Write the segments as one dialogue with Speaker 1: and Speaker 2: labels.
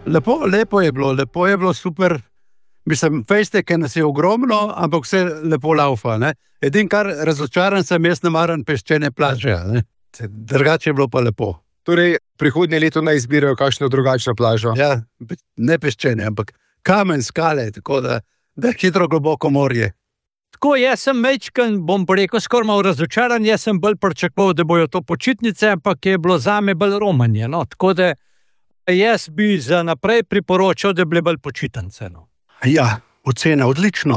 Speaker 1: Lepo je bilo super. Mislim, fejste, ker nas je ogromno, ampak vse lepo laufa. Edin, kar razočaran sem, jaz ne maram peščene plaže. Drugače je bilo pa lepo.
Speaker 2: Torej, prihodnje leto naj izbirajo kakšno drugačno plažo.
Speaker 1: Ja, ne peščene, ampak kamen, skale, tako da hitro globoko morje.
Speaker 3: Tako, jaz sem mečken, bom rekel, skoraj malo razočaran, jaz sem bolj pričakoval, da bojo to počitnice, ampak je bilo zame bolj romanje. Tako da jaz bi za naprej priporočal, da bi bile bolj počitnice.
Speaker 1: Ja, ocena odlično,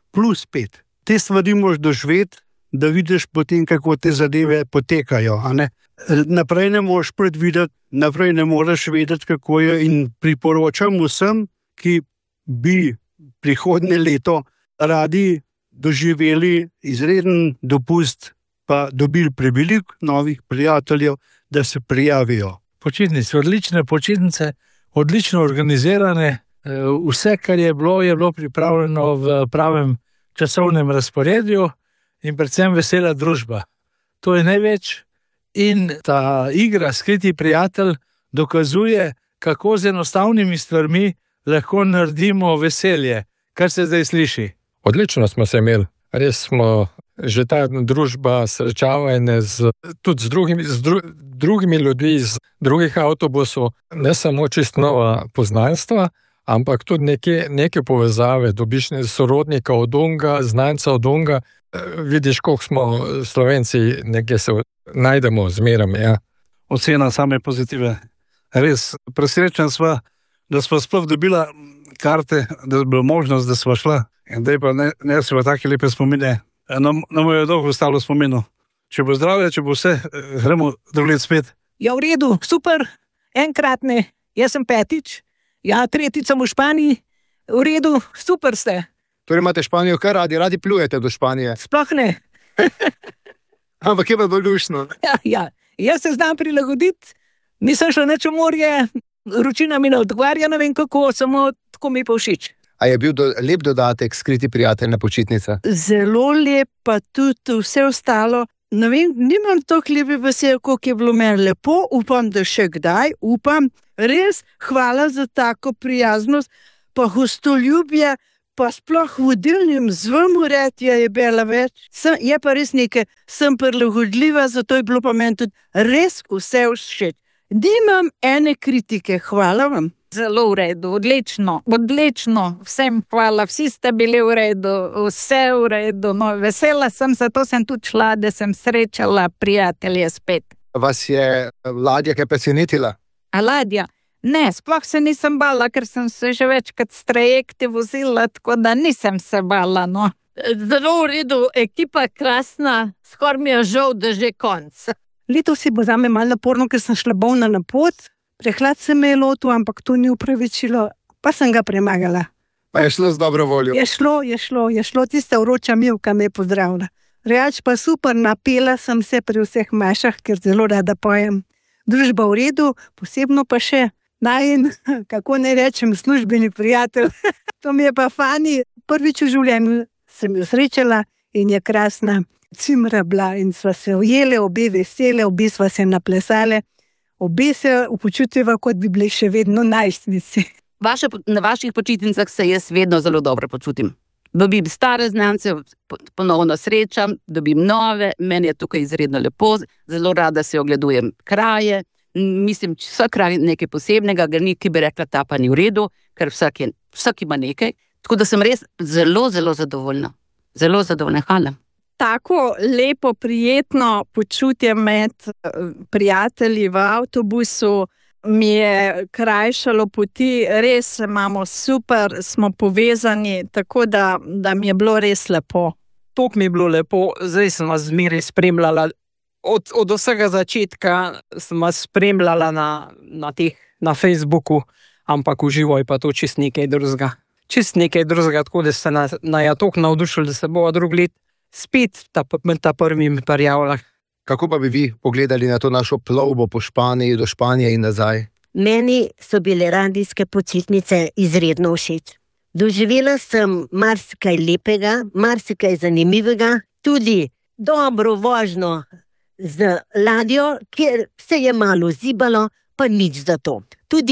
Speaker 1: +5. Te stvari moraš doživeti, da vidiš potem, kako te zadeve potekajo. Naprej ne moreš predvideti, naprej ne moreš vedeti, kako je, in priporočam vsem, ki bi prihodnje leto radi doživeli izreden dopust, pa dobili preveliko novih prijateljev, da se prijavijo.
Speaker 3: Počitnice, odlične počitnice, odlično organizirane. Vse, kar je bilo pripravljeno v pravem časovnem razporedju in predvsem vesela družba. To je največ in ta igra Skriti prijatelj dokazuje, kako z enostavnimi stvarmi lahko naredimo veselje, kar se zdaj sliši.
Speaker 4: Odlično smo se imeli, res smo že ta družba srečavanje tudi z drugimi ljudmi iz drugih avtobusov, ne samo čisto nova poznanstva, ampak tudi neke povezave, dobiš sorodnika od onga, znanca od onga, vidiš, koliko smo Slovenci, nekje se najdemo zmeram. Ja.
Speaker 5: Ocena same pozitive. Res, presrečen sva, da sva sploh dobila karte, da je bila možnost, da sva šla. In da je pa ne sva take lepe spomine. Nam je dolgo ostalo spominu. Če bo zdravje, če bo vse, gremo drugi let spet.
Speaker 6: Ja, v redu, super, enkratne, jaz sem 5. Ja, 3 sem v Španiji, v redu, super ste.
Speaker 2: Torej imate Španijo kar radi plujete do Španije?
Speaker 6: Sploh ne.
Speaker 2: Ampak je pa bolj luštno.
Speaker 6: Ja, jaz se znam prilagoditi, nisem šla nič v morje, vročina mi ne odgovarja, ne vem kako, samo tako mi pa všeč.
Speaker 2: A je bil lep dodatek Skriti prijatelj na počitnicah?
Speaker 7: Zelo lep, pa tudi vse ostalo. Ne vem, nimam toliko lepe besede, koliko je bilo meni lepo, upam, da še kdaj, res, hvala za tako prijaznost, pa gostoljubje, pa sploh vodilnim zvomoretje je bila več. Je pa res nekaj, sem prilagodljiva, zato je bilo pa meni tudi res vse všeč. Nimam ene kritike, hvala vam.
Speaker 8: Zelo v redu, odlično, vsem hvala, vsi ste bili v redu, vse v redu, vesela sem, zato sem tudi šla, da sem srečala prijatelje spet.
Speaker 2: Vas je ladja kaj presenetila?
Speaker 8: A ladja? Ne, sploh se nisem bala, ker sem se že večkrat s trajekti vozila, tako da nisem se bala,
Speaker 9: Zelo v redu, ekipa krasna, skoraj mi je žal, da že konc.
Speaker 7: Letos si bo zame malo naporno, ker sem šla bolna na pot. Prehlad se me je lotil, ampak to ni upravičilo, pa sem ga premagala.
Speaker 2: Pa je šlo z dobro voljo?
Speaker 7: Je šlo, tista vroča mivka me je pozdravila. Reč pa super, napela sem se pri vseh mašah, ker zelo rada pojem. Družba v redu, posebno pa še najin, kako ne rečem, službeni prijatelj. To mi je pa Fani, prvič v življenju sem jo srečala in je krasna. Cimra bila in sva se ujele, obe vesele, obe sva se naplesale. Obe se počutiva, kot bi bili še vedno najstnici.
Speaker 10: Na vaših počitnicah se jaz vedno zelo dobro počutim. Dobim stare znance, ponovno srečam, dobim nove, meni je tukaj izredno lepo, zelo rada se ogledujem kraje. Mislim, vsak kraj nekaj posebnega, ga ni, ki bi rekla, ta pa ni v redu, ker vsak ima nekaj. Tako da sem res zelo, zelo zadovoljna. Zelo zadovoljna, hvala.
Speaker 6: Tako lepo, prijetno počutje med prijatelji v avtobusu mi je krajšalo poti, res imamo super, smo povezani, tako da mi je bilo res lepo.
Speaker 3: Tok mi je bilo lepo, zdaj sem vas zmeraj spremljala, od vsega začetka sem vas spremljala na Facebooku, ampak v živo je pa to čist nekaj drugega. Tako da ste na tok navdušili, da se bova drugi let spet med ta prvimi prijavljah.
Speaker 2: Kako pa bi vi pogledali na to našo plovbo po Španiji, do Španije in nazaj?
Speaker 11: Meni so bile radijske počitnice izredno všeč. Doživela sem marsikaj lepega, marsikaj zanimivega, tudi dobro vožnjo z ladjo, kjer se je malo zibalo, pa nič za to. Tudi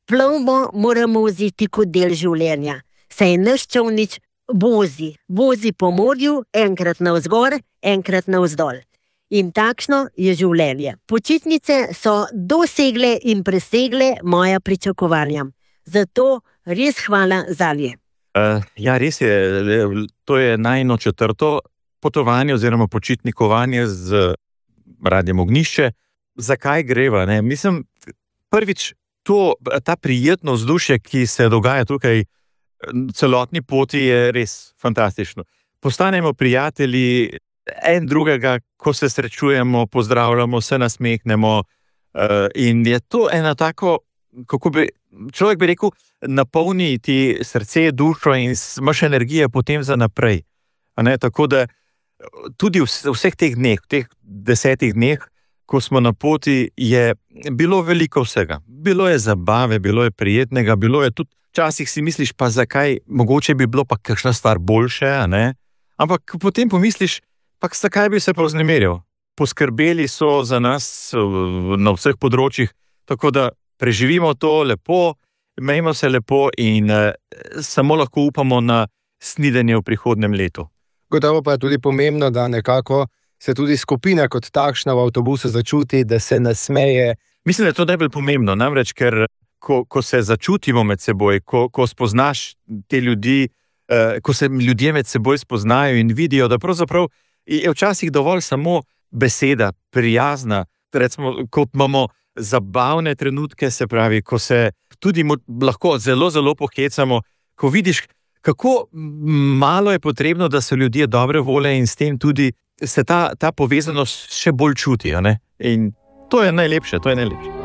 Speaker 11: Plovbo moramo vzeti kot del življenja, saj naš čolnič vozi po morju, enkrat navzgor, enkrat navzdol. In takšno je življenje. Počitnice so dosegle in presegle moja pričakovanja. Zato res hvala zanje.
Speaker 12: Ja, res je. To je najino 4. potovanje oziroma počitnikovanje z Radiem Ognjišče. Zakaj greva? Ne? Mislim, prvič, ta prijetno vzdušje, ki se dogaja tukaj, celotni poti je res fantastično. Postanemo prijatelji en drugega, ko se srečujemo, pozdravljamo, se nasmehnemo in je to ena tako, človek bi rekel, napolni ti srce, dušo in imaš energije potem za naprej. Tako da tudi vseh teh dneh, v teh 10 dneh, ko smo na poti, je bilo veliko vsega. Bilo je zabave, bilo je prijetnega, bilo je tudi, včasih si misliš, pa zakaj, mogoče bi bilo pa kakšna stvar boljše, ampak potem pomisliš, pa zakaj bi se pa vznemiril. Poskrbeli so za nas na vseh področjih, tako da preživimo to lepo, imejmo se lepo in samo lahko upamo na snidenje v prihodnjem letu.
Speaker 2: Gotovo pa je tudi pomembno, da nekako se tudi skupina kot takšna v avtobusu začuti, da se nasmeje.
Speaker 12: Mislim, da je to najbolj pomembno, namreč, ker ko se začutimo med seboj, ko spoznaš te ljudi, ko se ljudje med seboj spoznajo in vidijo, da pravzaprav je včasih dovolj samo beseda, prijazna, recimo, ko imamo zabavne trenutke, se pravi, ko se tudi lahko zelo, zelo pohecamo, ko vidiš, kako malo je potrebno, da so ljudje dobre volje in s tem tudi se ta povezanost še bolj čuti. In to je najlepše, to je najlepše.